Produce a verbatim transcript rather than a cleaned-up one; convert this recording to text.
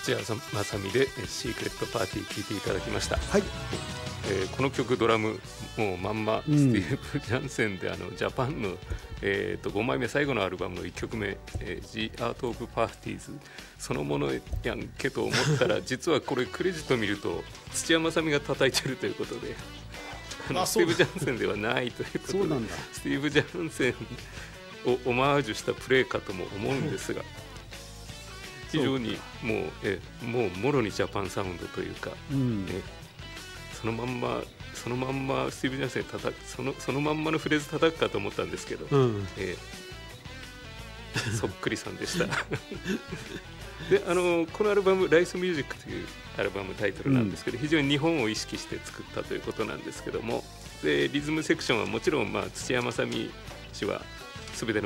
土屋正美でシークレットパーティー聴いていただきました。 はい、 えー、この曲ドラムもうまんまスティーブ・ジャンセンで、あのジャパンの、えー、とごまいめ最後のアルバムのいっきょくめ、えー、The Art of Parties そのものやんけと思ったら実はこれクレジット見ると土屋正美が叩いてるということで、あのスティーブ・ジャンセンではないということで、 そうなんだ。 スティーブ・ジャンセンをオマージュしたプレーかとも思うんですが非常にもうえもうもろにジャパンサウンドというか、 うんえそのまんまそのまんまスティーブ・ジャンセン叩くそのそのまんまのフレーズ叩くかと思ったんですけど、 うんえそっくりさんでしたであのこのアルバムライスミュージックというアルバムタイトルなんですけど、うん、非常に日本を意識して作ったということなんですけども、でリズムセクションはもちろん、まあ、土屋正美氏は全ての